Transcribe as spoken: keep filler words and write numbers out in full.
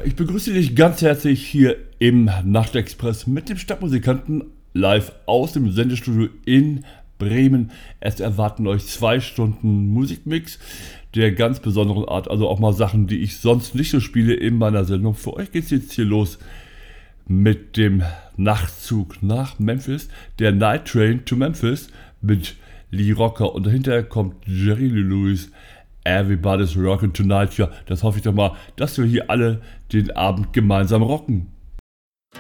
ich begrüße dich ganz herzlich hier im Nachtexpress mit dem Stadtmusikanten live aus dem Sendestudio in Bremen. Es erwarten euch zwei Stunden Musikmix der ganz besonderen Art, also auch mal Sachen, die ich sonst nicht so spiele in meiner Sendung. Für euch geht es jetzt hier los mit dem Nachtzug nach Memphis, der Night Train to Memphis mit Lee Rocker, und dahinter kommt Jerry Lee Lewis, Everybody's Rockin' Tonight. Ja, das hoffe ich doch mal, dass wir hier alle den Abend gemeinsam rocken.